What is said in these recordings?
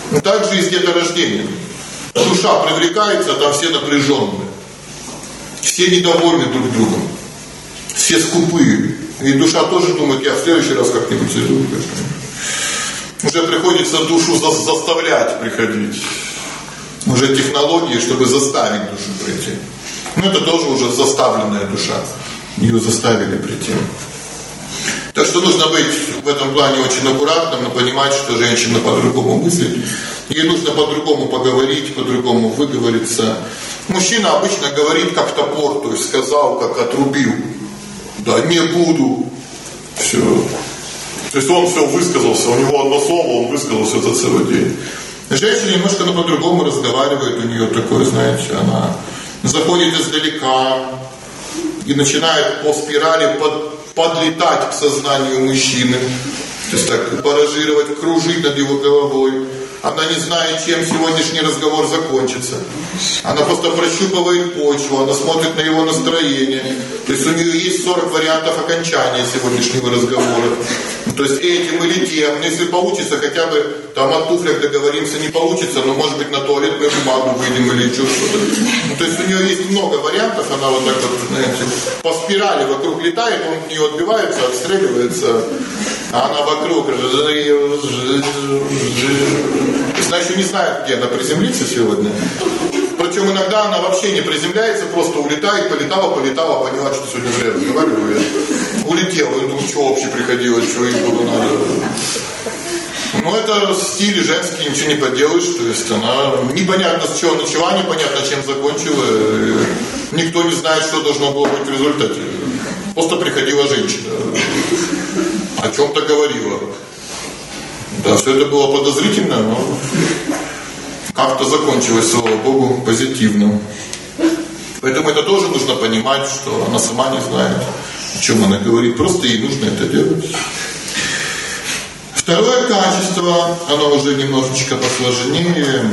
Но также и с деторождением. Душа привлекается, а там все напряженные. Все недовольны друг другом. Все скупые. И душа тоже думает, я в следующий раз как-нибудь зайду. Уже приходится душу заставлять приходить. Уже технологии, чтобы заставить душу прийти. Но это тоже уже заставленная душа. Ее заставили прийти. Так что нужно быть в этом плане очень аккуратным, но понимать, что женщина по-другому мыслит. Ей нужно по-другому поговорить, по-другому выговориться. Мужчина обычно говорит как топор, то есть сказал, как отрубил. Да, не буду. Все. То есть он все высказался, у него одно слово, он высказался за целый день. Женщина немножко по-другому разговаривает, у нее такое, знаете, она заходит издалека и начинает по спирали подлетать к сознанию мужчины. То есть так баражировать, кружить над его головой. Она не знает, чем сегодняшний разговор закончится. Она просто прощупывает почву, она смотрит на его настроение. То есть у нее есть 40 вариантов окончания сегодняшнего разговора. То есть этим или тем. Если получится, хотя бы там о туфлях договоримся, не получится, но может быть на туалетную бумагу выйдем или еще что-то. То есть у нее есть много вариантов, она вот так вот, знаете, по спирали вокруг летает, он от нее отбивается, отстреливается, а она вокруг. Значит, не знает, где она приземлится сегодня. Причем иногда она вообще не приземляется, просто улетает, полетала, поняла, что сегодня зря разговариваю. Улетела, я думаю, что вообще приходилось, что ей было надо. Но это стиль женский, ничего не поделаешь. То есть она непонятно с чего начала, непонятно чем закончила. Никто не знает, что должно было быть в результате. Просто приходила женщина. О чем-то говорила. Да, все это было подозрительно, но как-то закончилось, слава Богу, позитивно. Поэтому это тоже нужно понимать, что она сама не знает, о чем она говорит. Просто ей нужно это делать. Второе качество, оно уже немножечко посложнее,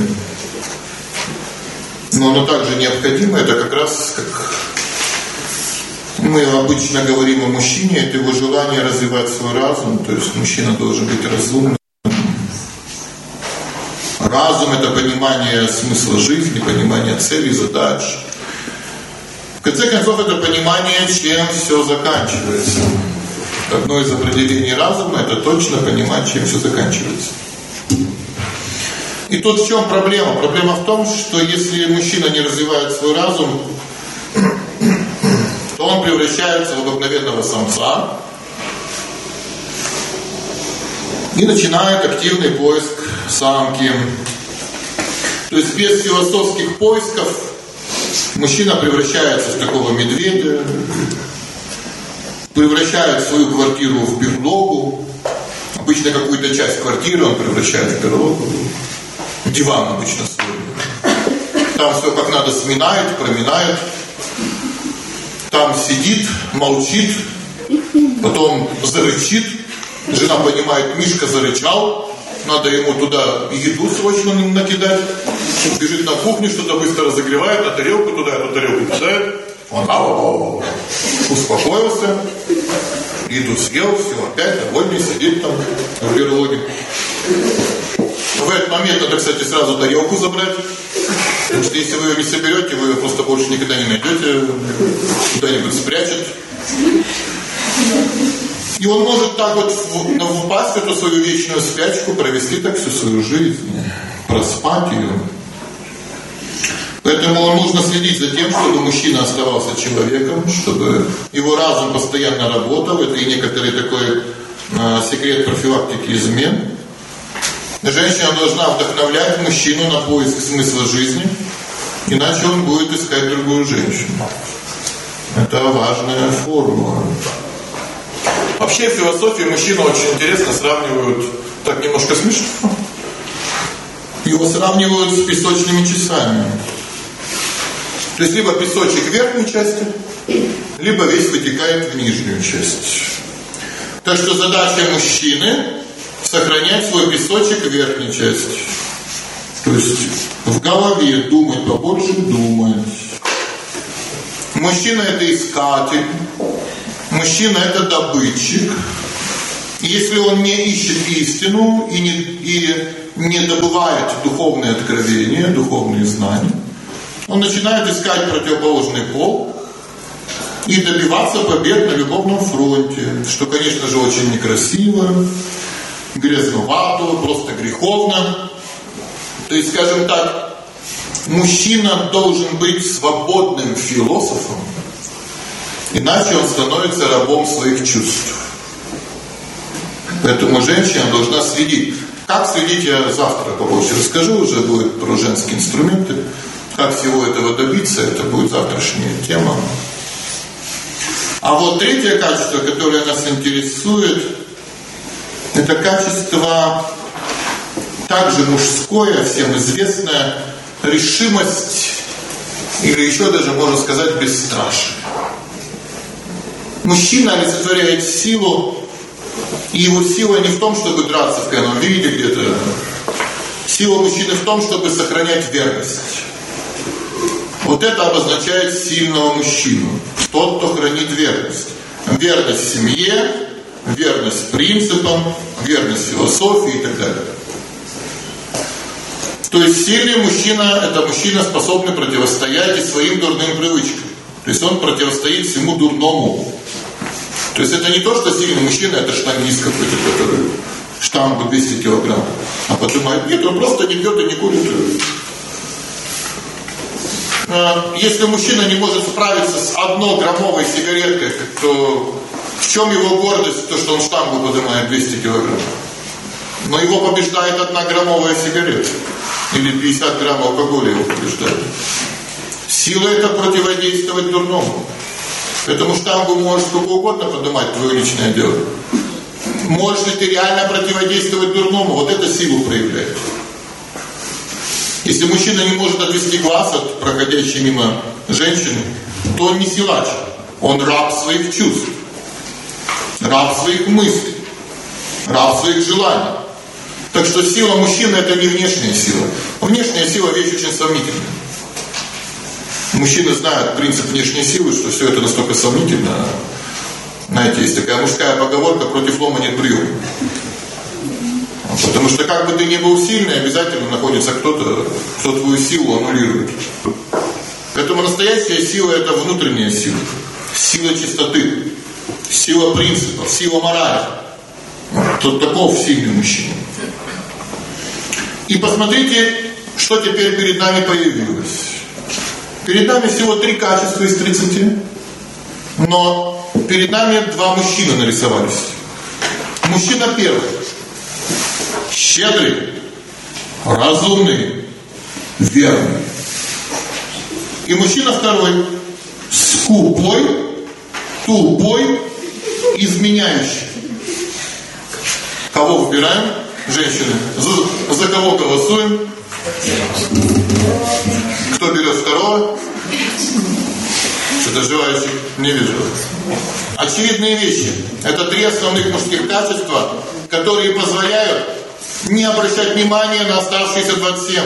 но оно также необходимо. Это как раз, как мы обычно говорим о мужчине, это его желание развивать свой разум. То есть мужчина должен быть разумным. Разум – это понимание смысла жизни, понимание целей, задач. В конце концов, это понимание, чем все заканчивается. Одно из определений разума – это точно понимать, чем все заканчивается. И тут в чем проблема? Проблема в том, что если мужчина не развивает свой разум, то он превращается в обыкновенного самца и начинает активный поиск самки. То есть без философских поисков мужчина превращается в такого медведя, превращает свою квартиру в берлогу. Обычно какую-то часть квартиры он превращает в берлогу. Диван обычно свой. Там все как надо сминает, проминает. Там сидит, молчит, потом зарычит. Жена понимает, Мишка зарычал, надо ему туда еду срочно накидать. Бежит на кухню, что-то быстро разогревает, на тарелку туда, эту тарелку кидает. Он успокоился, еду съел, все, опять довольный, сидит там в берлоге. В этот момент надо, кстати, сразу тарелку забрать. Потому что если вы ее не соберете, вы ее просто больше никогда не найдете, куда-нибудь спрячет. И он может так вот впасть в эту свою вечную спячку, провести так всю свою жизнь, проспать ее. Поэтому нужно следить за тем, чтобы мужчина оставался человеком, чтобы его разум постоянно работал. Это и некоторый такой секрет профилактики измен. Женщина должна вдохновлять мужчину на поиск смысла жизни, иначе он будет искать другую женщину. Это важная формула. Вообще в философии мужчину очень интересно сравнивают, так немножко смешно, его сравнивают с песочными часами. То есть либо песочек в верхней части, либо весь вытекает в нижнюю часть. Так что задача мужчины сохранять свой песочек в верхней части. То есть в голове думать, побольше думать. Мужчина это искатель. Мужчина это добытчик. И если он не ищет истину и не добывает духовные откровения, духовные знания, он начинает искать противоположный пол и добиваться побед на любовном фронте, что, конечно же, очень некрасиво, грязновато, просто греховно. То есть, скажем так, мужчина должен быть свободным философом, иначе он становится рабом своих чувств. Поэтому женщина должна следить. Как следить, я завтра побольше расскажу, уже будет про женские инструменты. Как всего этого добиться, это будет завтрашняя тема. А вот третье качество, которое нас интересует, это качество также мужское, всем известное, решимость, или еще даже можно сказать бесстрашие. Мужчина олицетворяет силу, и его сила не в том, чтобы драться в каком виде где-то. Сила мужчины в том, чтобы сохранять верность. Вот это обозначает сильного мужчину. Тот, кто хранит верность. Верность семье, верность принципам, верность философии и так далее. То есть сильный мужчина – это мужчина, способный противостоять и своим дурным привычкам. То есть он противостоит всему дурному. То есть это не то, что сильный мужчина – это штангист какой-то, который штангу 200 килограмм. А поднимает. Нет, он просто не пьет и не курит. Если мужчина не может справиться с 1-граммовой сигареткой, то в чем его гордость? То, что он штангу поднимает 200 килограмм. Но его побеждает 1-граммовая сигарета. Или 50 грамм алкоголя его побеждает. Сила – это противодействовать дурному. Поэтому штангу можешь сколько угодно поднимать, твое личное дело. Можешь ли ты реально противодействовать дурному? Вот это силу проявляет. Если мужчина не может отвести глаз от проходящей мимо женщины, то он не силач. Он раб своих чувств. Раб своих мыслей. Раб своих желаний. Так что сила мужчины – это не внешняя сила. Внешняя сила – вещь очень сомнительная. Мужчины знают принцип внешней силы, что все это настолько сомнительно. Знаете, есть такая мужская поговорка: против лома нет приема. Потому что как бы ты ни был сильный, обязательно находится кто-то, кто твою силу аннулирует. Поэтому настоящая сила – это внутренняя сила. Сила чистоты, сила принципов, сила морали. Вот таков сильный мужчина. И посмотрите, что теперь перед нами появилось. Перед нами всего 3 качества из 30. Но перед нами 2 мужчины нарисовались. Мужчина первый. Щедрый, разумный, верный. И мужчина второй. Скупой, тупой, изменяющий. Кого выбираем? Женщины. За кого голосуем? Кто берет второго? Что-то желающих не вижу. Очевидные вещи. Это 3 основных мужских качества, которые позволяют не обращать внимания на оставшиеся 27.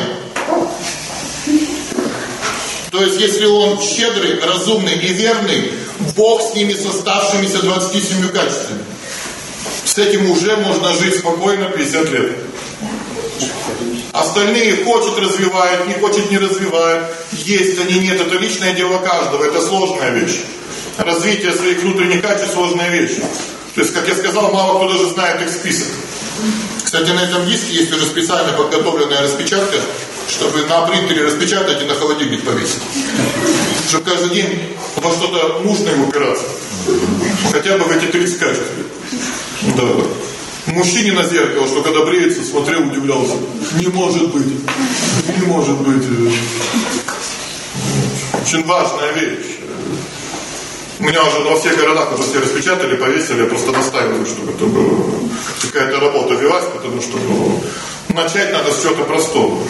То есть, если он щедрый, разумный и верный, Бог с ними, с оставшимися 27 качествами. С этим уже можно жить спокойно 50 лет. Остальные хочет развивает, не хочет не развивает. Есть они, нет, это личное дело каждого, это сложная вещь. Развитие своих внутренних качеств – сложная вещь. То есть, как я сказал, мало кто даже знает их список. Кстати, на этом диске есть уже специально подготовленная распечатка, чтобы на принтере распечатать и на холодильник повесить. Чтобы каждый день во что-то нужное упираться. Хотя бы в эти 30 качеств. Да. Мужчине на зеркало, что когда бреется, смотрел, удивлялся. Не может быть. Не может быть. Очень важная вещь. У меня уже во всех городах уже все распечатали, повесили. Я просто настаиваю, чтобы это было, какая-то работа велась, потому что начать надо с чего-то простого.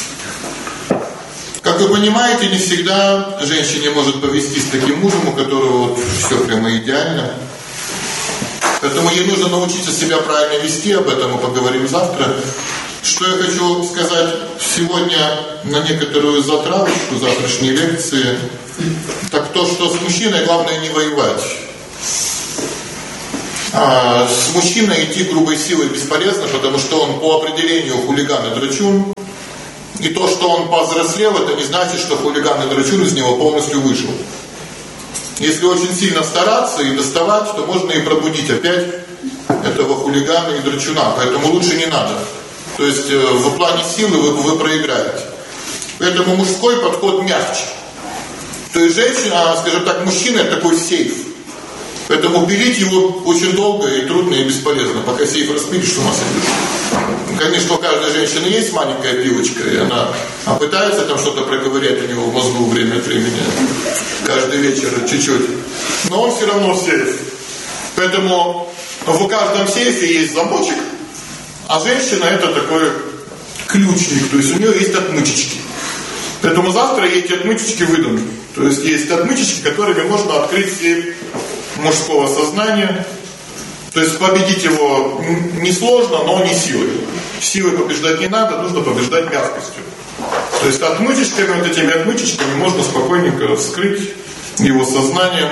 Как вы понимаете, не всегда женщине может повестись с таким мужем, у которого вот все прямо идеально. Поэтому ей нужно научиться себя правильно вести, об этом мы поговорим завтра. Что я хочу сказать сегодня на некоторую затравочку завтрашней лекции, так то, что с мужчиной главное не воевать, С мужчиной идти грубой силой бесполезно, потому что он по определению хулиган и драчун. И то, что он повзрослел, это не значит, что хулиган и драчун из него полностью вышел. Если очень сильно стараться и доставать, то можно и пробудить опять этого хулигана и драчуна. Поэтому лучше не надо. То есть в плане силы вы проиграете. Поэтому мужской подход мягче. То есть женщина, скажем так, мужчина это такой сейф. Поэтому пилить его очень долго и трудно и бесполезно. Пока сейф распилишь, с ума сойдешь. Конечно, у каждой женщины есть маленькая пилочка, и она пытается там что-то проковырять у него в мозгу время от времени. Каждый вечер чуть-чуть. Но он все равно сейф. Поэтому в каждом сейфе есть замочек, а женщина это такой ключник, то есть у нее есть отмычечки. Поэтому завтра эти отмычечки выданы. То есть есть отмычечки, которыми можно открыть сейф мужского сознания. То есть победить его несложно, но не силой. Силой побеждать не надо, нужно побеждать мягкостью. То есть отмычечками, вот этими отмычечками можно спокойненько вскрыть его сознание.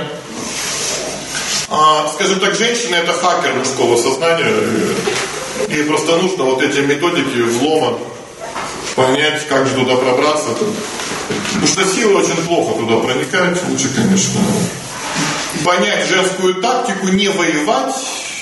Скажем так, женщина это хакер мужского сознания. Ей просто нужно вот эти методики взлома понять, как же туда пробраться. Потому что сила очень плохо туда проникает. Лучше, конечно, понять женскую тактику, не воевать,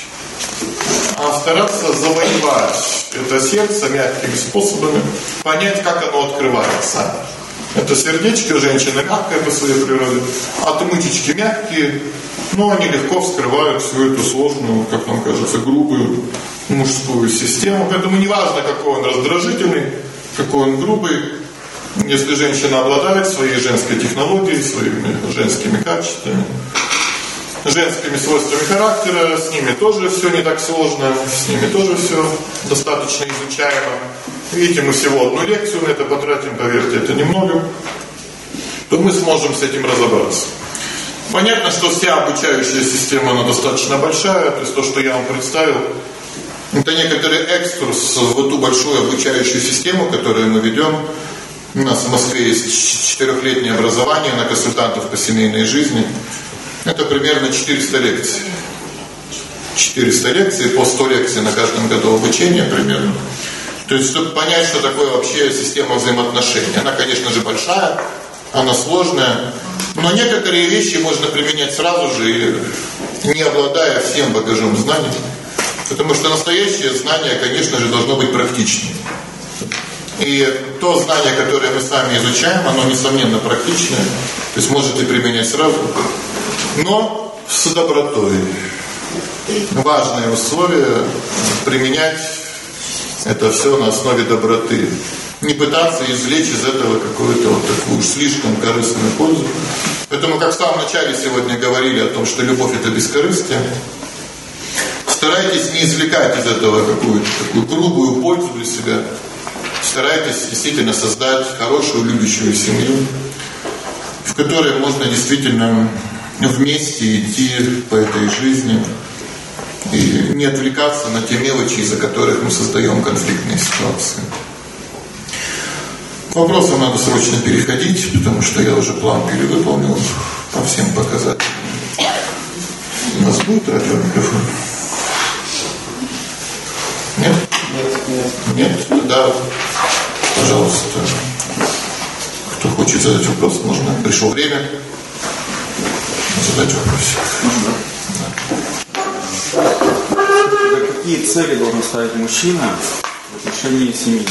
а стараться завоевать это сердце мягкими способами, понять, как оно открывается. Это сердечко женщины мягкое по своей природе, отмычечки мягкие, но они легко вскрывают всю эту сложную, как нам кажется, грубую мужскую систему. Поэтому не важно, какой он раздражительный, какой он грубый. Если женщина обладает своей женской технологией, своими женскими качествами, женскими свойствами характера, с ними тоже все не так сложно, с ними тоже все достаточно изучаемо. Видите, мы всего одну лекцию на это потратим, поверьте, это немного, то мы сможем с этим разобраться. Понятно, что вся обучающая система, она достаточно большая, то есть то, что я вам представил, это некоторый экскурс в эту большую обучающую систему, которую мы ведем. У нас в Москве есть 4-летнее образование на консультантов по семейной жизни. Это примерно 400 лекций. 400 лекций, по 100 лекций на каждом году обучения примерно. То есть, чтобы понять, что такое вообще система взаимоотношений. Она, конечно же, большая, она сложная, но некоторые вещи можно применять сразу же, не обладая всем багажом знаний. Потому что настоящее знание, конечно же, должно быть практичным. И то знание, которое мы с вами изучаем, оно, несомненно, практичное. То есть, можете применять сразу. Но с добротой. Важное условие применять это все на основе доброты. Не пытаться извлечь из этого какую-то вот такую уж слишком корыстную пользу. Поэтому, как в самом начале сегодня говорили о том, что любовь это бескорыстие, старайтесь не извлекать из этого какую-то такую грубую пользу для себя. Старайтесь действительно создать хорошую, любящую семью, в которой можно действительно вместе идти по этой жизни и не отвлекаться на те мелочи, из-за которых мы создаем конфликтные ситуации. К вопросам надо срочно переходить, потому что я уже план перевыполнил по всем показателям. У нас будет радиомикрофон? Нет? Нет? Тогда, пожалуйста, кто хочет задать вопрос, можно. Пришло время задать вопрос. Какие цели должен ставить мужчина в отношении семьи?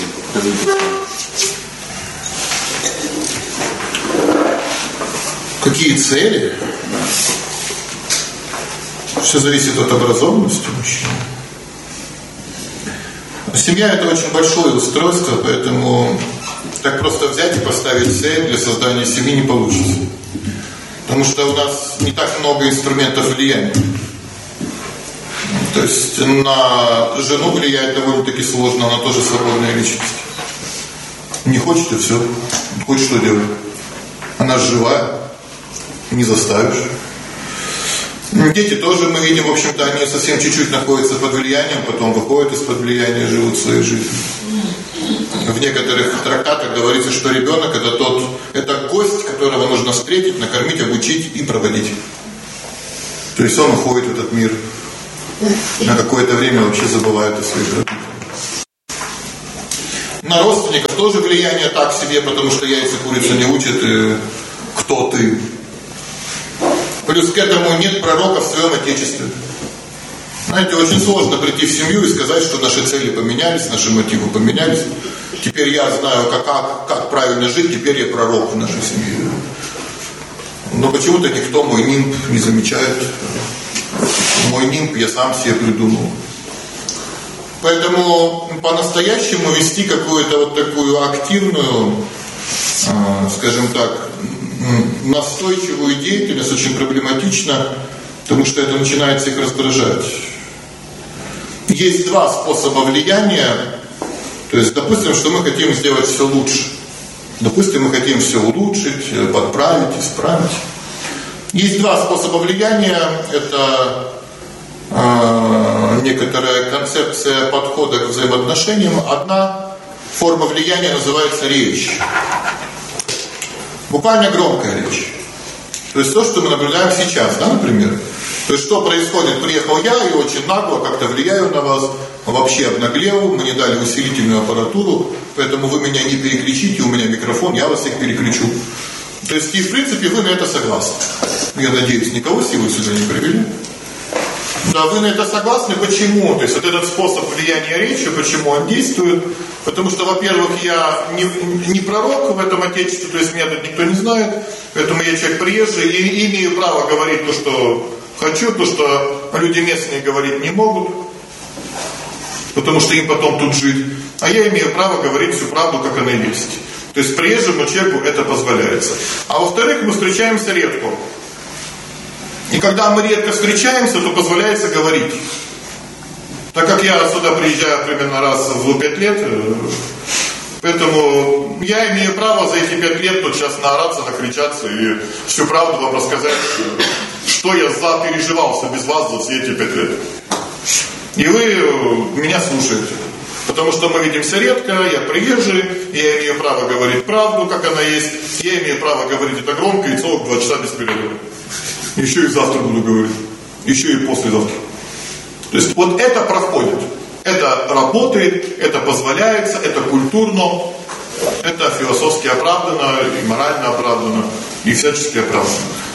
Какие цели? Все зависит от образованности мужчины. Семья это очень большое устройство, поэтому так просто взять и поставить цель для создания семьи не получится. Потому что у нас не так много инструментов влияния. То есть на жену влиять довольно-таки сложно, она тоже свободная личность. Не хочет и все. Хочет что делать? Она живая, не заставишь. Дети тоже, мы видим, в общем-то, они совсем чуть-чуть находятся под влиянием, потом выходят из-под влияния, живут своей жизнью. В некоторых трактатах говорится, что ребенок это гость, которого нужно встретить, накормить, обучить и проводить. То есть он уходит в этот мир. на какое-то время вообще забывают о своих родителях. На родственников тоже влияние так себе, потому что яйца курица не учат, кто ты. Плюс к этому нет пророка в своем отечестве. Знаете, очень сложно прийти в семью и сказать, что наши цели поменялись, наши мотивы поменялись. Теперь я знаю, как правильно жить, теперь я пророк в нашей семье. Но почему-то никто мой нимб не замечает. Мой нимб я сам себе придумал. Поэтому по-настоящему вести какую-то вот такую активную, скажем так, настойчивую деятельность очень проблематично, потому что это начинает всех раздражать. Есть два способа влияния. То есть, допустим, что мы хотим сделать все лучше. Допустим, мы хотим все улучшить, подправить, исправить. Есть два способа влияния. Это некоторая концепция подхода к взаимоотношениям. Одна форма влияния называется речь. Буквально громкая речь. То есть то, что мы наблюдаем сейчас, да, например. То есть что происходит? Приехал я и очень нагло как-то влияю на вас, вообще обнаглел, мне дали усилительную аппаратуру, поэтому вы меня не перекричите, у меня микрофон, я вас всех перекричу. То есть и в принципе вы на это согласны. Я надеюсь, никого силой сюда не привели. Да, вы на это согласны? Почему? То есть вот этот способ влияния речи, почему он действует? Потому что, во-первых, я не пророк в этом отечестве, то есть меня тут никто не знает, поэтому я человек приезжий и имею право говорить то, что хочу, то, что люди местные говорить не могут, потому что им потом тут жить. А я имею право говорить всю правду, как она есть. То есть приезжему человеку это позволяется. А во-вторых, мы встречаемся редко. И когда мы редко встречаемся, то позволяется говорить. Так как я сюда приезжаю примерно раз в 5 лет, поэтому я имею право за эти 5 лет тотчас наораться, накричаться и всю правду вам рассказать, что я переживался без вас за все эти 5 лет. И вы меня слушаете. Потому что мы видимся редко, я приезжий, я имею право говорить правду, как она есть, я имею право говорить это громко и целых 2 часа без перерыва. Еще и завтра буду говорить, еще и послезавтра. То есть вот это проходит, это работает, это позволяется, это культурно, это философски оправдано, и морально оправдано, и всячески оправдано.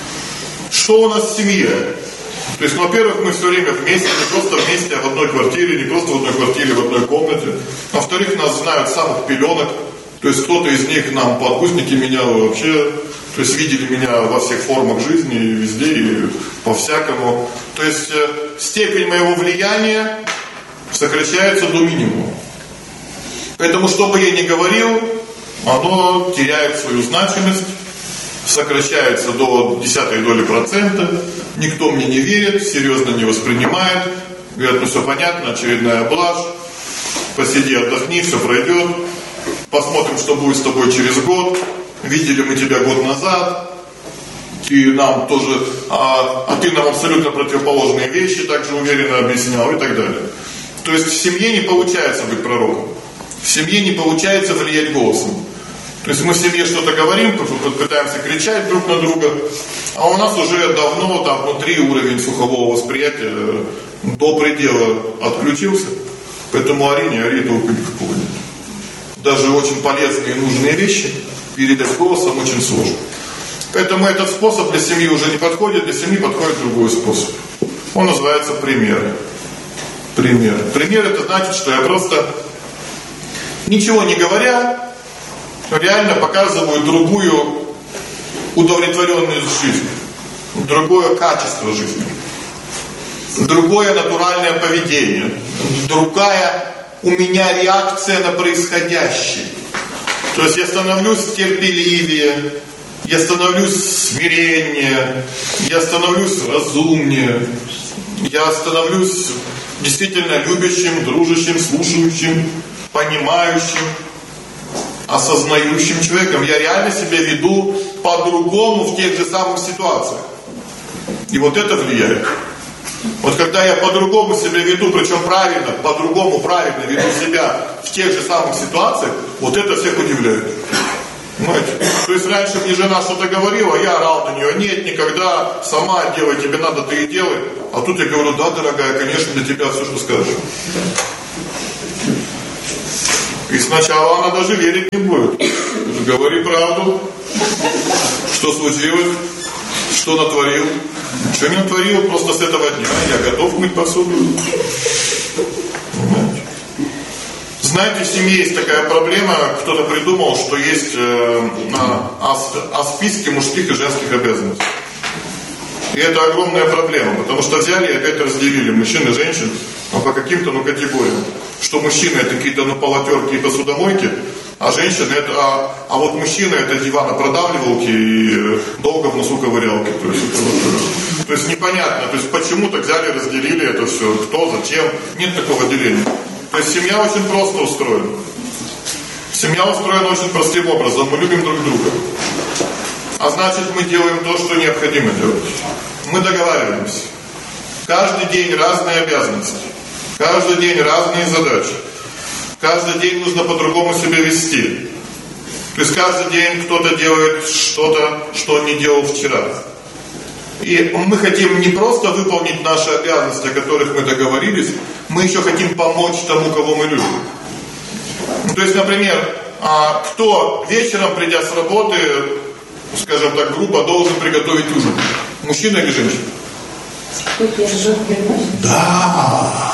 Что у нас в семье? То есть, во-первых, мы все время вместе, не просто вместе, а в одной квартире, не просто в одной квартире, в одной комнате. Во-вторых, нас знают с самых пеленок. То есть, кто-то из них нам подгузники менял вообще. То есть, видели меня во всех формах жизни, и везде, и по-всякому. То есть, степень моего влияния сокращается до минимума. Поэтому, что бы я ни говорил, оно теряет свою значимость. Сокращается до 0,1 доли процента, никто мне не верит, серьезно не воспринимает, говорят, ну все понятно, очередная блажь, посиди, отдохни, все пройдет, посмотрим, что будет с тобой через год, видели мы тебя год назад, ты нам тоже, ты нам абсолютно противоположные вещи также уверенно объяснял и так далее. То есть в семье не получается быть пророком, в семье не получается влиять голосом. То есть мы в семье что-то говорим, пытаемся кричать друг на друга, а у нас уже давно там внутри уровень слухового восприятия до предела отключился, поэтому ори, не ори, толку никакого нет. Даже очень полезные и нужные вещи передать голосом очень сложно. Поэтому этот способ для семьи уже не подходит, для семьи подходит другой способ. Он называется примеры. Пример. Пример это значит, что я просто ничего не говоря, реально показываю другую удовлетворенность жизни, другое качество жизни, другое натуральное поведение, другая у меня реакция на происходящее. То есть я становлюсь терпеливее, я становлюсь смиреннее, я становлюсь разумнее, я становлюсь действительно любящим, дружащим, слушающим, понимающим, осознающим человеком. Я реально себя веду по-другому в тех же самых ситуациях. И вот это влияет. Вот когда я по-другому себя веду, причем правильно, по-другому правильно веду себя в тех же самых ситуациях, вот это всех удивляет. Понимаете? То есть раньше мне жена что-то говорила, я орал на нее: нет, никогда, сама делай, тебе надо, ты и делай. А тут я говорю: да, дорогая, конечно, для тебя все, что скажешь. И сначала она даже верить не будет. Говори правду. Что случилось? Что натворил? Ничего не натворил, просто с этого дня я готов мыть посуду. Понимаете? Знаете, в семье есть такая проблема, кто-то придумал, что есть о списке мужских и женских обязанностей. И это огромная проблема, потому что взяли и опять разделили мужчин и женщин по каким-то категориям. Что мужчины это какие-то полотерки и посудомойки, а женщины это, а вот мужчины это диванопродавливалки и долго в носу ковырялки. То есть непонятно, то есть почему так взяли, разделили это все, кто, зачем, нет такого деления. То есть семья очень просто устроена. Семья устроена очень простым образом, мы любим друг друга. А значит, мы делаем то, что необходимо делать. Мы договариваемся. Каждый день разные обязанности. Каждый день разные задачи. Каждый день нужно по-другому себя вести. То есть каждый день кто-то делает что-то, что он не делал вчера. И мы хотим не просто выполнить наши обязанности, о которых мы договорились, мы еще хотим помочь тому, кого мы любим. То есть, например, кто вечером, придя с работы, скажем так грубо, должен приготовить ужин? Мужчина или женщина? Да.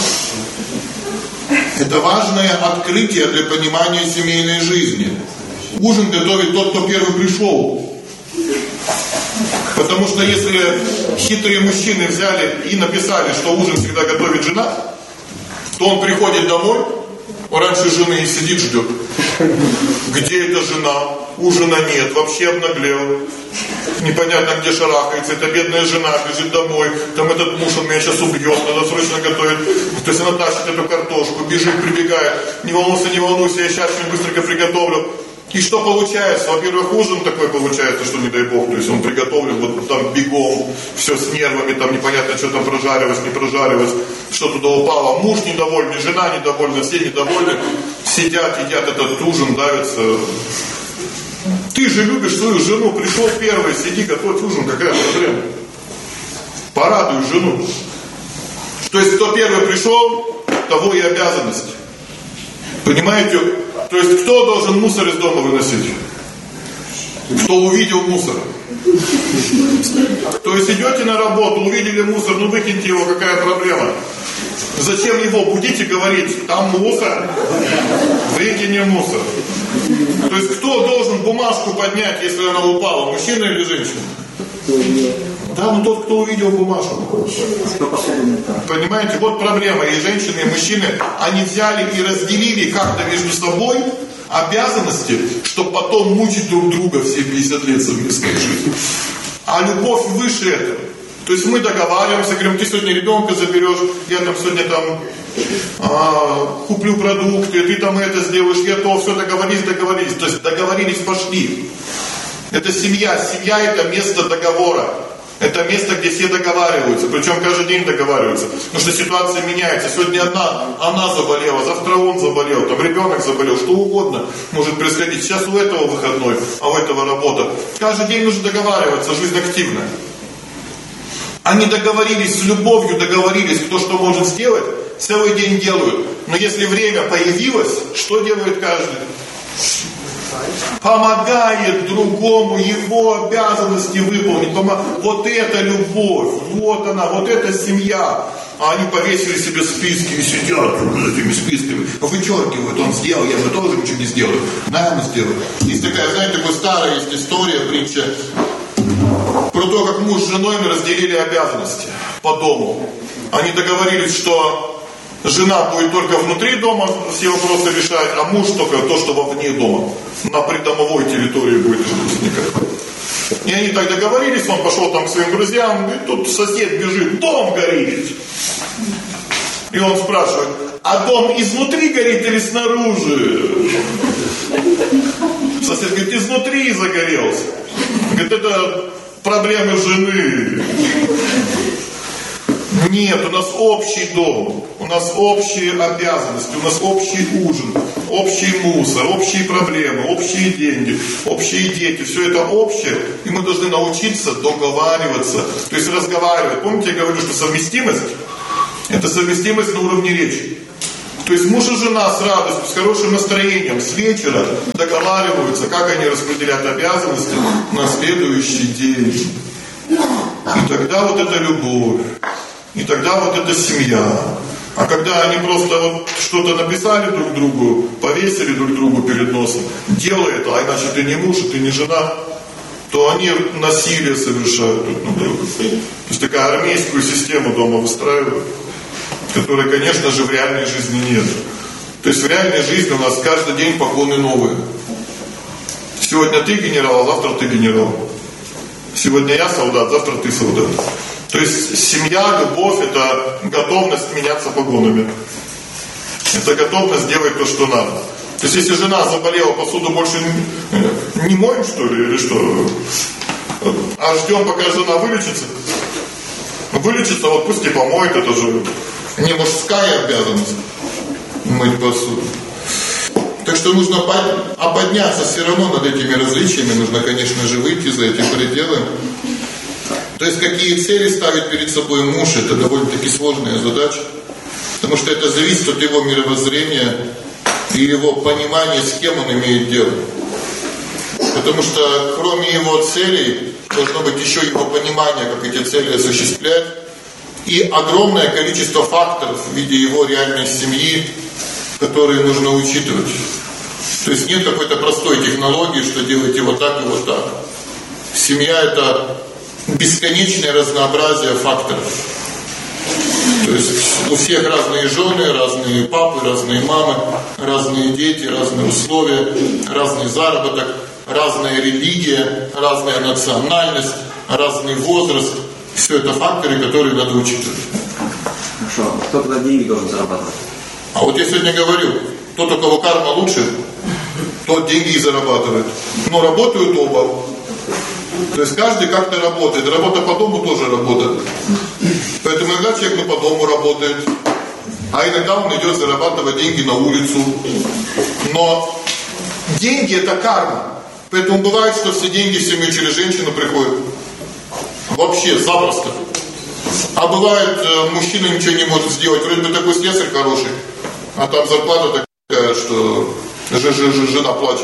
Это важное открытие для понимания семейной жизни. Ужин готовит тот, кто первый пришел. Потому что если хитрые мужчины взяли и написали, что ужин всегда готовит жена, то он приходит домой, раньше жены и сидит, ждет. Где эта жена? Ужина нет, вообще обнаглел. Непонятно, где шарахается. Эта бедная жена бежит домой. Там этот муж, он меня сейчас убьет, надо срочно готовить. То есть она тащит эту картошку, бежит, прибегает. Не волнуйся, я сейчас очень быстренько приготовлю. И что получается? Во-первых, ужин такой получается, что не дай бог. То есть он приготовлен вот там бегом, все с нервами, там непонятно, что там прожаривалось, не прожаривалось, что туда упало. Муж недовольный, жена недовольна, все недовольны. Сидят, едят этот ужин, давятся. Ты же любишь свою жену, пришел первый, сиди, готовь ужин, какая проблема? Порадуй жену. То есть кто первый пришел, того и обязанность. Понимаете? То есть кто должен мусор из дома выносить? Кто увидел мусор. То есть идете на работу, увидели мусор, выкиньте его, какая проблема? Зачем его будить и говорить: там мусор, выкинем мусор. То есть кто должен бумажку поднять, если она упала, мужчина или женщина? Да, тот, кто увидел бумажку. Понимаете, вот проблема. И женщины, и мужчины, они взяли и разделили как-то между собой обязанности, чтобы потом мучить друг друга все 50 лет совместной жизни. А любовь выше этого. То есть мы договариваемся, говорим: ты сегодня ребенка заберешь, я там сегодня куплю продукты, ты там это сделаешь, я то, все договорились. То есть договорились, пошли. Это семья. Семья это место договора. Это место, где все договариваются, причем каждый день договариваются. Потому что ситуация меняется. Сегодня она заболела, завтра он заболел, там ребенок заболел, что угодно может происходить. Сейчас у этого выходной, а у этого работа. Каждый день нужно договариваться, жизнь активная. Они договорились с любовью, договорились, кто что может сделать, целый день делают. Но если время появилось, что делает каждый? Помогает другому его обязанности выполнить. Вот это любовь, вот она, вот это семья. А они повесили себе списки и сидят этими списками. Вычеркивают, он сделал, я бы тоже ничего не сделал. Наверное, сделал. Есть такая, знаете, такая старая есть история, притча про то, как муж с женой разделили обязанности по дому. Они договорились, что жена будет только внутри дома все вопросы решать, а муж только то, что вовне дома. На придомовой территории будет возникать. И они так договорились, он пошел там к своим друзьям, и тут сосед бежит: дом горит. И он спрашивает: а дом изнутри горит или снаружи? Сосед говорит: изнутри загорелся. Говорит: это проблемы жены. Нет, у нас общий дом, у нас общие обязанности, у нас общий ужин, общий мусор, общие проблемы, общие деньги, общие дети. Все это общее, и мы должны научиться договариваться, то есть разговаривать. Помните, я говорю, что совместимость – это совместимость на уровне речи. То есть муж и жена с радостью, с хорошим настроением, с вечера договариваются, как они распределят обязанности на следующий день. И тогда вот это любовь, и тогда вот это семья. А когда они просто вот что-то написали друг другу, повесили друг другу перед носом, делай это, а иначе ты не муж, и ты не жена, то они насилие совершают друг на друга. То есть такая армейскую систему дома выстраивают, которой, конечно же, в реальной жизни нет. То есть в реальной жизни у нас каждый день погоны новые. Сегодня ты генерал, а завтра ты генерал. Сегодня я солдат, завтра ты солдат. То есть семья, любовь – это готовность меняться погонами. Это готовность делать то, что надо. То есть если жена заболела, посуду больше не моем, что ли, или что? А ждем, пока жена вылечится? Вылечится, вот пусть и помоет, это же не мужская обязанность мыть посуду. Так что нужно подняться все равно над этими различиями, нужно, конечно же, выйти за эти пределы. То есть какие цели ставит перед собой муж, это довольно-таки сложная задача, потому что это зависит от его мировоззрения и его понимания, с кем он имеет дело. Потому что кроме его целей должно быть еще его понимание, как эти цели осуществлять, и огромное количество факторов в виде его реальной семьи, которые нужно учитывать. То есть нет какой-то простой технологии, что делайте вот так и вот так. Семья – это бесконечное разнообразие факторов. То есть у всех разные жены, разные папы, разные мамы, разные дети, разные условия, разный заработок, разная религия, разная национальность, разный возраст. Все это факторы, которые надо учитывать. Хорошо. Кто тогда деньги должен зарабатывать? А вот я сегодня говорю, тот, у кого карма лучше, тот деньги и зарабатывает. Но работают оба. То есть каждый как-то работает. Работа по дому тоже работает. Поэтому иногда человек по дому работает, а иногда он идет зарабатывать деньги на улицу. Но деньги – это карма. Поэтому бывает, что все деньги в семью через женщину приходят. Вообще, запросто. А бывает, мужчина ничего не может сделать. Вроде бы такой слесарь хороший, а там зарплата такая, что жена плачет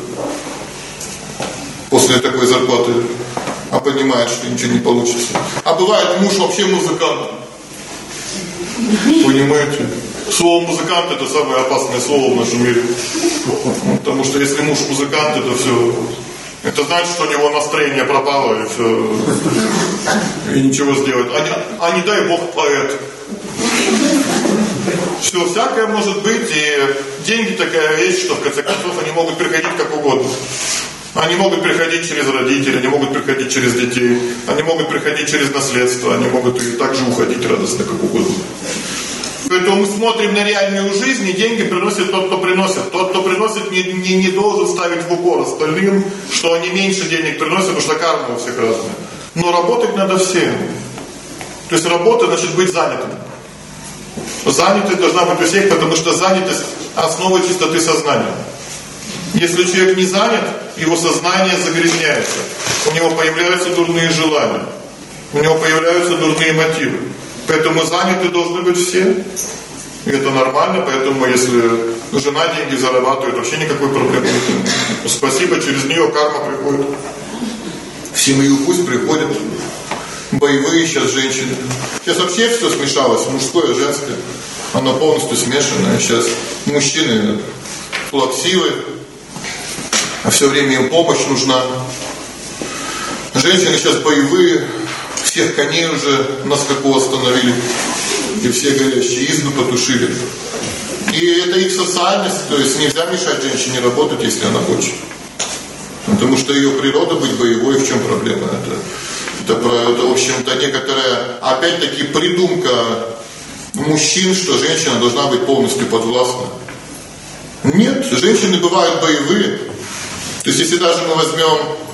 после такой зарплаты, а понимает, что ничего не получится. А бывает, муж вообще музыкант. Понимаете? Слово музыкант – это самое опасное слово в нашем мире. Потому что если муж музыкант, это все... Это значит, что у него настроение пропало, и все. И ничего сделать. А не дай Бог поэт. Все, всякое может быть, и деньги такая вещь, что в конце концов они могут приходить как угодно. Они могут приходить через родителей, они могут приходить через детей, они могут приходить через наследство, они могут и также уходить радостно как угодно. Поэтому мы смотрим на реальную жизнь, и деньги приносит тот, кто приносит. Тот, кто приносит, не должен ставить в укор остальным, что они меньше денег приносят, потому что карма у всех разная. Но работать надо всем. То есть работа значит быть занятым. Занятость должна быть у всех, потому что занятость – основа чистоты сознания. Если человек не занят, его сознание загрязняется. У него появляются дурные желания. У него появляются дурные мотивы. Поэтому заняты должны быть все. И это нормально, поэтому если жена деньги зарабатывает, вообще никакой проблемы нет. Спасибо, через нее карма приходит. В семью пусть приходят боевые сейчас женщины. Сейчас вообще все смешалось, мужское, женское. Оно полностью смешанное. Сейчас мужчины плаксивы, а все время им помощь нужна. Женщины сейчас боевые. Всех коней уже на скаку остановили, и все горящие избы потушили. И это их социальность, то есть нельзя мешать женщине работать, если она хочет. Потому что ее природа быть боевой, в чем проблема? Это в общем-то, некоторая, опять-таки, придумка мужчин, что женщина должна быть полностью подвластна. Нет, женщины бывают боевые. То есть, если даже мы возьмем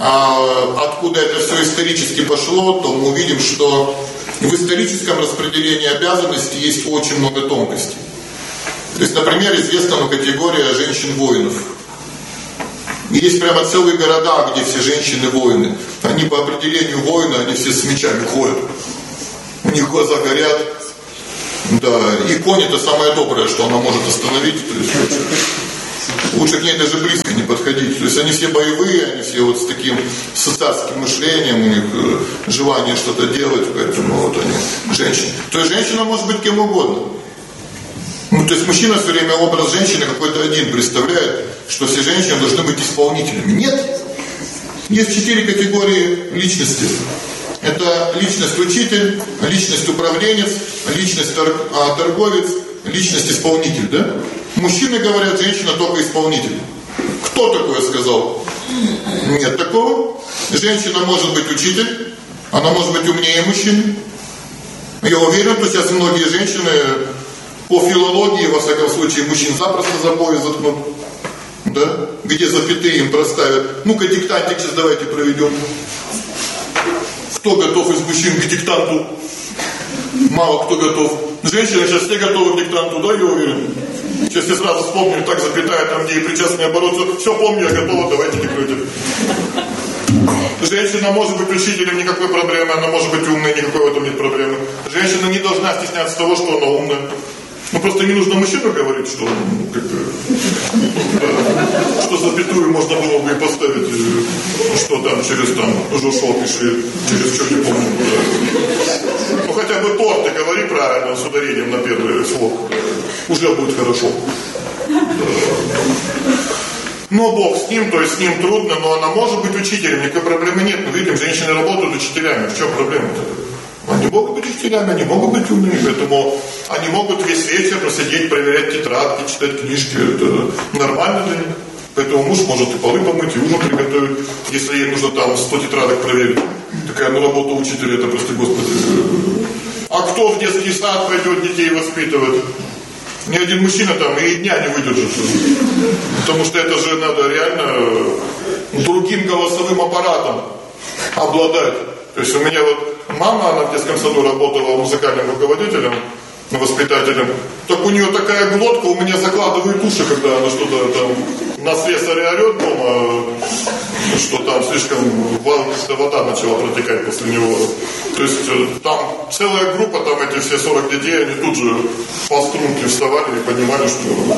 откуда это все исторически пошло, то мы увидим, что в историческом распределении обязанностей есть очень много тонкостей. То есть, например, известна категория женщин-воинов. Есть прямо целые города, где все женщины-воины. Они по определению воины, они все с мечами ходят. У них глаза горят. Да, и конь это самое доброе, что она может остановить. То есть, лучше к ней даже близко не подходить. То есть они все боевые, они все вот с таким царским мышлением, у них желание что-то делать, поэтому вот они женщины. То есть женщина может быть кем угодно. То есть мужчина все время образ женщины какой-то один представляет, что все женщины должны быть исполнителями. Нет. Есть 4 категории личности. Это личность учитель, личность управленец, личность торговец, личность исполнитель, да? Мужчины говорят, женщина только исполнитель. Кто такое сказал? Нет такого. Женщина может быть учитель, она может быть умнее мужчины. Я уверен, что сейчас многие женщины по филологии, во всяком случае, мужчин запросто за пояс заткнут. Да? Где запятые им проставят. Ну-ка, диктантик сейчас давайте проведем. Кто готов из мужчин к диктанту? Мало кто готов. Женщины сейчас все готовы к диктанту, да, я уверен? Сейчас я сразу вспомню, так запятая, там где и причастный оборот. Все помню, я готова, давайте диктуйте. Женщина может быть учителем, никакой проблемы. Она может быть умной, никакой в этом нет проблемы. Женщина не должна стесняться того, что она умная. Ну просто не нужно мужчину говорить, что что запятую можно было бы и поставить, что там через жушок и через что не помню. Ну хотя бы торт ты говори правильно, с ударением на первый слог. Уже будет хорошо. Но Бог с ним, то есть с ним трудно, но она может быть учителем, никакой проблемы нет. Мы видим, женщины работают учителями. В чем проблема-то? Они могут быть учителями, они могут быть умными, поэтому они могут весь вечер просидеть, проверять тетрадки, читать книжки. Это нормально для них. Поэтому муж может и полы помыть, и ужин приготовить, если ей нужно там 100 тетрадок проверить. Такая работа учителя, это просто, Господи. А кто в детский сад пойдет детей воспитывать? Ни один мужчина там и дня не выдержит. Потому что это же надо реально другим голосовым аппаратом обладать. То есть у меня вот мама, она в детском саду работала музыкальным руководителем, воспитателем. Так у нее такая глотка, у меня закладывает уши, когда она что-то там на слесаря орет дома, что там слишком вода начала протекать после него. То есть там целая группа, там эти все 40 детей, они тут же по струнке вставали и понимали, что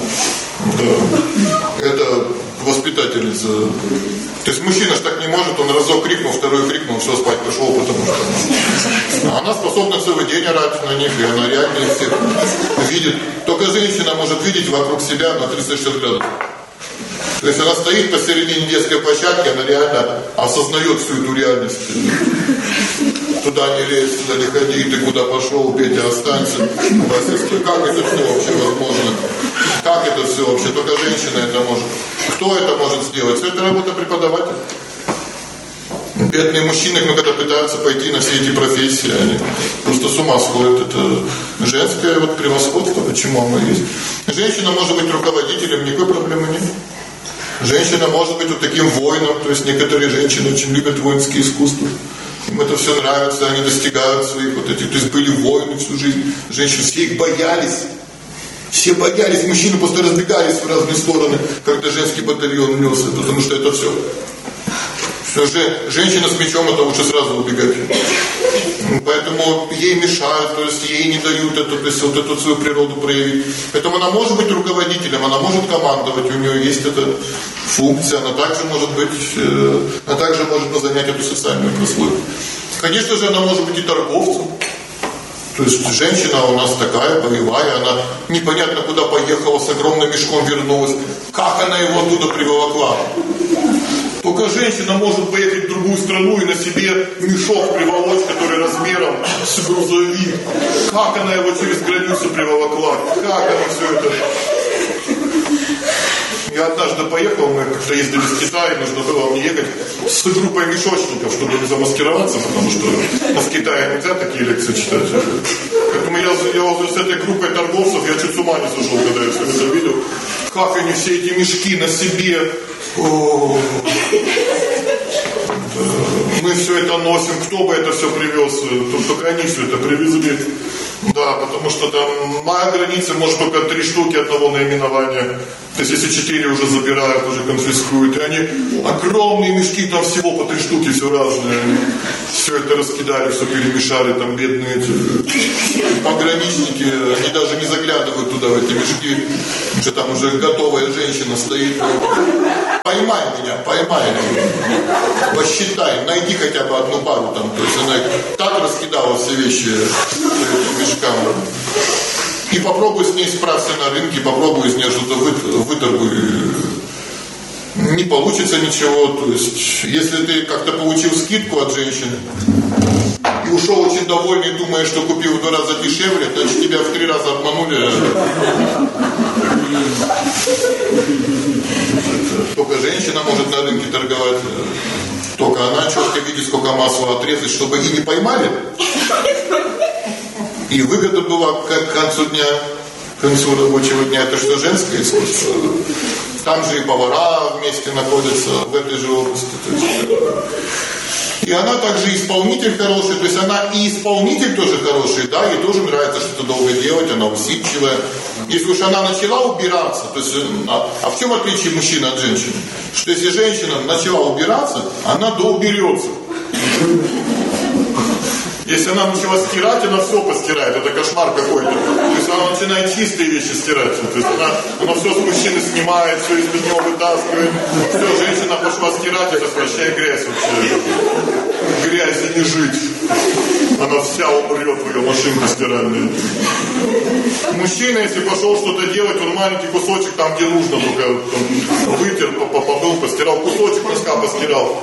да, это воспитательница. То есть мужчина ж так не может, он разок крикнул, второй крикнул, все, спать пошел, потому что она способна целый день орать на них, и она реально их всех видит. Только женщина может видеть вокруг себя на 360 градусов. То есть она стоит посередине детской площадки, она реально осознает всю эту реальность. Туда не лезь, туда не ходи, ты куда пошел, Петя, останься. Как это все вообще возможно? Как это все вообще? Только женщина это может. Кто это может сделать? Это работа преподавателя. Бедные мужчины, когда пытаются пойти на все эти профессии, они просто с ума сходят. Это женское вот превосходство, почему оно есть. Женщина может быть руководителем, никакой проблемы нет. Женщина может быть вот таким воином, то есть некоторые женщины очень любят воинские искусства. Им это все нравится, они достигают своих вот этих, то есть были воины всю жизнь. Женщины все их боялись. Все боялись, мужчины просто разбегались в разные стороны, когда женский батальон несся, потому что это все. Женщина с мечом, это лучше сразу убегать. Поэтому ей мешают, то есть ей не дают эту, то есть вот эту свою природу проявить. Поэтому она может быть руководителем, она может командовать, у нее есть эта функция, она также может быть, она также может занять эту социальную прослойку. Конечно же, она может быть и торговцем. То есть женщина у нас такая боевая, она непонятно куда поехала, с огромным мешком вернулась. Как она его оттуда приволокла? Только женщина может поехать в другую страну и на себе мешок приволочь, который размером с грузовик. Как она его через границу приволокла? Как она все это... Я однажды поехал, мы как-то ездили в Китай, нужно было мне ехать с группой мешочников, чтобы не замаскироваться, потому что в Китае нельзя такие лекции читать. Поэтому я с этой группой торговцев, я чуть с ума не сошел, когда я все это видел. Как они все эти мешки на себе... мы все это носим, кто бы это все привез, только они все это привезли. Да, потому что там моя граница может только 3 штуки одного наименования. То есть если 4 уже забирают, уже конфискуют. И они огромные мешки, там всего по 3 штуки, все разное. Все это раскидали, все перемешали, там бедные пограничники, они даже не заглядывают туда, в эти мешки, что там уже готовая женщина стоит. Поймай меня, поймай. Посчитай, найди хотя бы одну пару там. То есть она так раскидала все вещи мешкам. И попробуй с ней справься на рынке, попробуй из нее что-то выторгуй. Не получится ничего. То есть, если ты как-то получил скидку от женщины и ушел очень довольный, думая, что купил в 2 раза дешевле, значит тебя в 3 раза обманули. Только женщина может на рынке торговать. Только она четко видит, сколько масла отрезать, чтобы и не поймали. И выгода была к концу дня, к концу рабочего дня. Это что, женское искусство? Там же и повара вместе находятся в этой же области. И она также исполнитель хороший, то есть она и исполнитель тоже хороший, да, ей тоже нравится что-то долго делать, она усидчивая. Если уж она начала убираться, то есть, а в чем отличие мужчины от женщины? Что если женщина начала убираться, она доуберется. Если она начала стирать, она все постирает. Это кошмар какой-то. То есть она начинает чистые вещи стирать. То есть она все с мужчины снимает, все из-под него вытаскивает. Все, женщина пошла стирать, это прощай грязь вообще. Грязи не жить. Она вся умрет в ее машинке стиральной. Мужчина, если пошел что-то делать, он маленький кусочек там, где нужно, только там, вытер, помыл, постирал, кусочек носка постирал.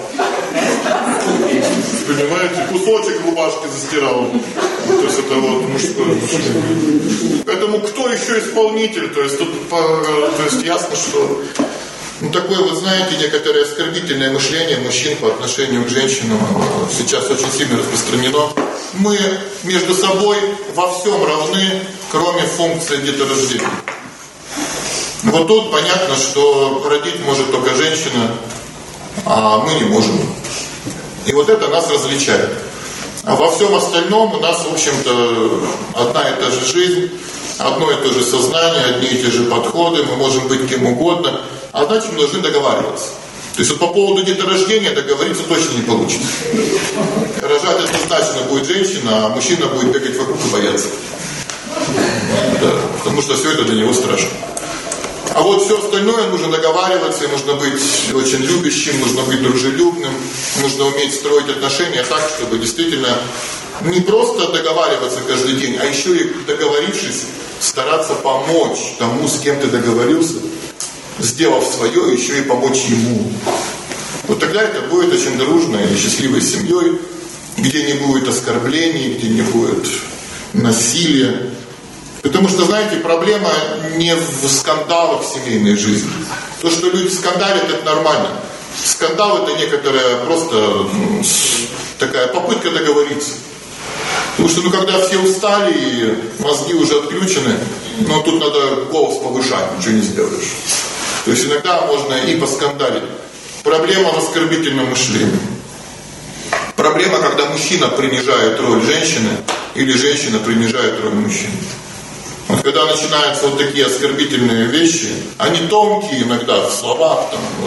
Понимаете, кусочек рубашки застирал. То есть это вот мужское. Поэтому кто еще исполнитель? То есть тут ясно, что такое, вы знаете, некоторое оскорбительное мышление мужчин по отношению к женщинам сейчас очень сильно распространено. Мы между собой во всем равны, кроме функции деторождения. Вот тут понятно, что родить может только женщина, а мы не можем. И вот это нас различает. А во всем остальном у нас, в общем-то, одна и та же жизнь, одно и то же сознание, одни и те же подходы, мы можем быть кем угодно, а значит, мы должны договариваться. То есть вот по поводу деторождения договориться точно не получится. Рожать однозначно будет женщина, а мужчина будет бегать вокруг и бояться. Да, потому что все это для него страшно. А вот все остальное нужно договариваться, нужно быть очень любящим, нужно быть дружелюбным, нужно уметь строить отношения так, чтобы действительно не просто договариваться каждый день, а еще и договорившись, стараться помочь тому, с кем ты договорился, сделав свое, еще и помочь ему. Вот тогда это будет очень дружной и счастливой семьей, где не будет оскорблений, где не будет насилия. Потому что, знаете, проблема не в скандалах в семейной жизни. То, что люди скандалят, это нормально. Скандал — это некоторая просто такая попытка договориться. Потому что, когда все устали и мозги уже отключены, тут надо голос повышать, ничего не сделаешь. То есть иногда можно и поскандалить. Проблема в оскорбительном мышлении. Проблема, когда мужчина принижает роль женщины или женщина принижает роль мужчины. Вот когда начинаются вот такие оскорбительные вещи, они тонкие иногда в словах,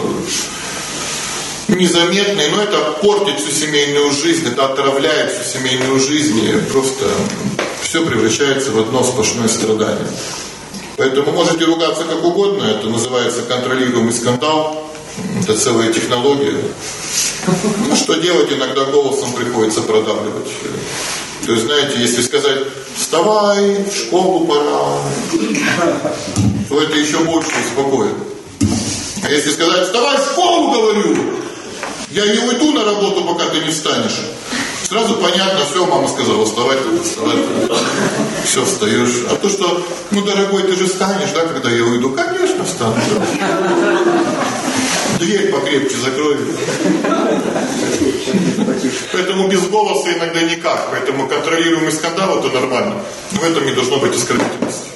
незаметные, но это портит всю семейную жизнь, это отравляет всю семейную жизнь, и просто все превращается в одно сплошное страдание. Поэтому можете ругаться как угодно, это называется контролируемый скандал, это целая технология. Что делать, иногда голосом приходится продавливать. То есть, знаете, если сказать «вставай, в школу пора», то это еще больше успокоит. А если сказать «вставай, в школу, говорю, я не уйду на работу, пока ты не встанешь», сразу понятно, все, мама сказала, вставать, все, встаешь. А то, что, дорогой, ты же встанешь, да, когда я уйду? Конечно, встану. Дверь покрепче закрой. Поэтому без голоса иногда никак. Поэтому контролируемый скандал — это нормально. В этом не должно быть оскорбительности.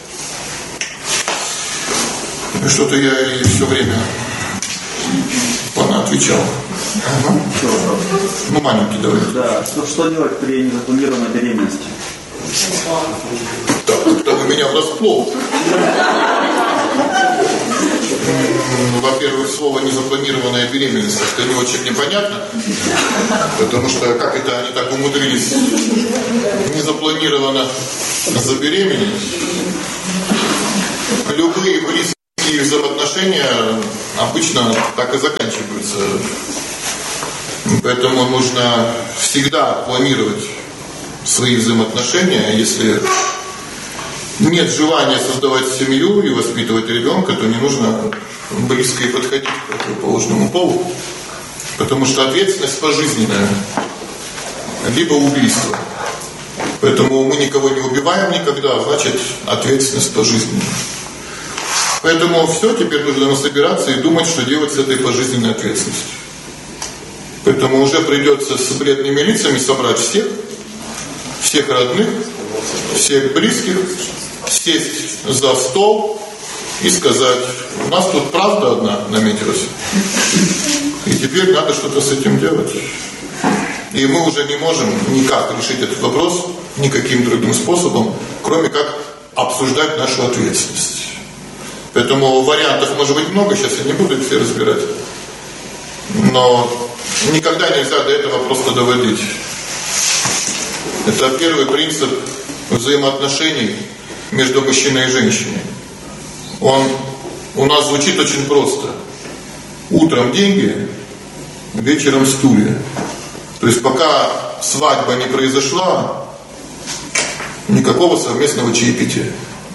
Что-то я и все время понаотвечал. Ну, маленький давай. Да, что делать при незапланированной беременности? Так, как-то вы меня врасплох. Во-первых, слово «незапланированная беременность» это не очень непонятно, потому что как это они так умудрились незапланированно забеременеть. Любые близкие взаимоотношения обычно так и заканчиваются. Поэтому нужно всегда планировать свои взаимоотношения. Если нет желания создавать семью и воспитывать ребенка, то не нужно близко и подходить к противоположному полу. Потому что ответственность пожизненная, либо убийство. Поэтому мы никого не убиваем никогда, значит ответственность пожизненная. Поэтому все, теперь нужно собираться и думать, что делать с этой пожизненной ответственностью. Поэтому уже придется с бледными лицами собрать всех родных, всех близких, сесть за стол и сказать: у нас тут правда одна наметилась, и теперь надо что-то с этим делать. И мы уже не можем никак решить этот вопрос никаким другим способом, кроме как обсуждать нашу ответственность. Поэтому вариантов может быть много, сейчас я не буду их все разбирать. Но никогда нельзя до этого просто доводить. Это первый принцип взаимоотношений между мужчиной и женщиной. Он у нас звучит очень просто. Утром деньги, вечером стулья. То есть пока свадьба не произошла, никакого совместного чаепития.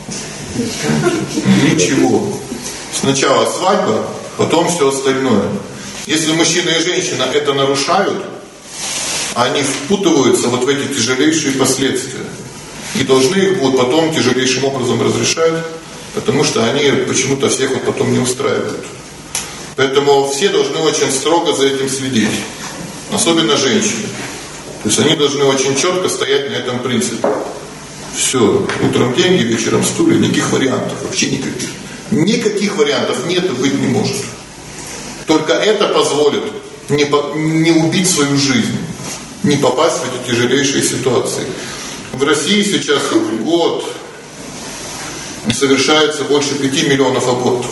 Ничего. Сначала свадьба, потом все остальное. Если мужчина и женщина это нарушают, они впутываются вот в эти тяжелейшие последствия. И должны их будут потом тяжелейшим образом разрешать, потому что они почему-то всех вот потом не устраивают. Поэтому все должны очень строго за этим следить. Особенно женщины. То есть они должны очень четко стоять на этом принципе. Все, утром деньги, вечером стулья, никаких вариантов, вообще никаких. Никаких вариантов нет и быть не может. Только это позволит не убить свою жизнь, не попасть в эти тяжелейшие ситуации. В России сейчас в год совершается больше 5 миллионов абортов.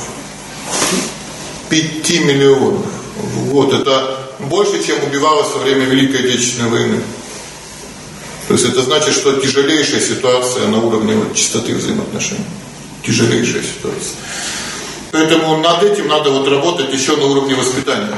5 миллионов в год. Это больше, чем убивалось во время Великой Отечественной войны. То есть это значит, что тяжелейшая ситуация на уровне вот чистоты взаимоотношений. Тяжелейшая ситуация. Поэтому над этим надо вот работать еще на уровне воспитания.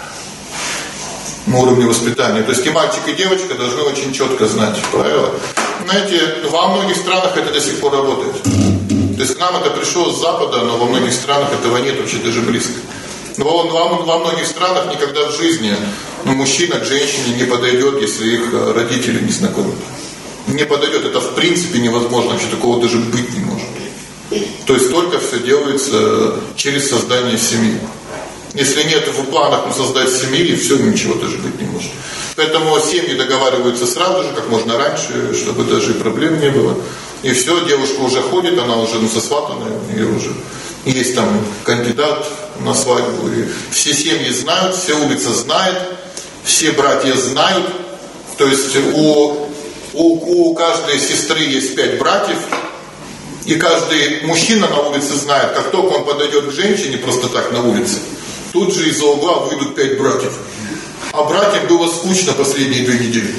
На уровне воспитания. То есть и мальчик, и девочка должны очень четко знать правила. Знаете, во многих странах это до сих пор работает. То есть к нам это пришло с Запада, но во многих странах этого нет вообще даже близко. Но во многих странах никогда в жизни мужчина к женщине не подойдет, если их родители не знакомы. Не подойдет. Это в принципе невозможно. Вообще такого даже быть не может. То есть только все делается через создание семьи. Если нет в планах создать семьи, все, ничего даже быть не может. Поэтому семьи договариваются сразу же, как можно раньше, чтобы даже проблем не было. И все, девушка уже ходит, она уже сосватанная, ее уже есть там кандидат на свадьбу. И все семьи знают, вся улица знает, все братья знают. То есть у каждой сестры есть 5 братьев. И каждый мужчина на улице знает, как только он подойдет к женщине просто так на улице, тут же из-за угла выйдут 5 братьев. А братьям было скучно последние 2 недели.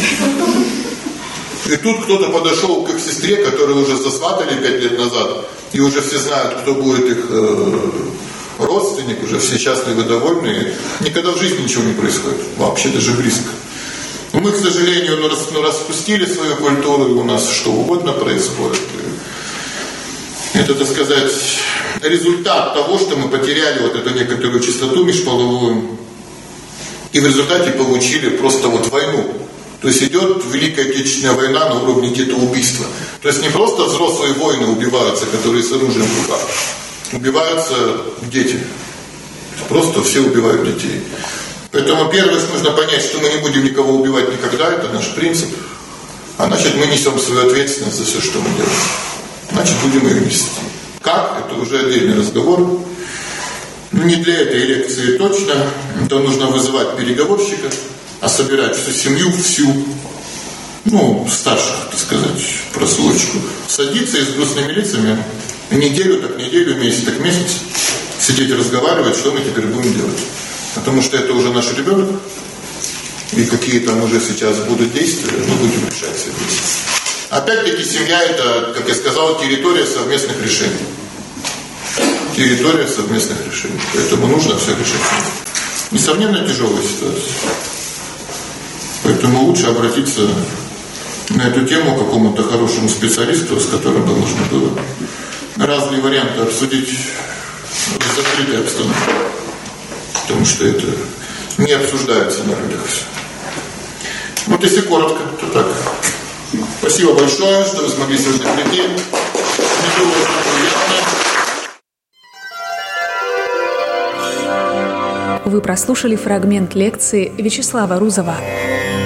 И тут кто-то подошел к их сестре, которую уже засватали 5 лет назад, и уже все знают, кто будет их родственник, уже все счастливы, довольны. Никогда в жизни ничего не происходит, вообще даже близко. Но мы, к сожалению, распустили свою культуру, и у нас что угодно происходит. Это, так сказать, результат того, что мы потеряли вот эту некоторую чистоту межполовую, и в результате получили просто вот войну. То есть идет Великая Отечественная война на уровне детоубийства. То есть не просто взрослые воины убиваются, которые с оружием в руках. Убиваются дети. Просто все убивают детей. Поэтому первое, нужно понять, что мы не будем никого убивать никогда, это наш принцип. А значит, мы несем свою ответственность за все, что мы делаем. Значит, будем ее нести. Как? Это уже отдельный разговор. Не для этой лекции точно. То нужно вызывать переговорщика, а собирать всю семью, старших, так сказать, прослойку. Садиться и с грустными лицами неделю, так неделю, месяц, так месяц сидеть и разговаривать, что мы теперь будем делать. Потому что это уже наш ребенок, и какие там уже сейчас будут действия, мы будем решать все вместе. Опять-таки семья — это, как я сказал, территория совместных решений. Территория совместных решений. Поэтому нужно все решать. Несомненно, тяжелая ситуация. Поэтому лучше обратиться на эту тему к какому-то хорошему специалисту, с которым бы можно было разные варианты обсудить в закрытой обстановке. Потому что это не обсуждается на людях все. Вот если коротко, то так. Спасибо большое, что вы смогли сегодня прийти. Вы прослушали фрагмент лекции Вячеслава Рузова.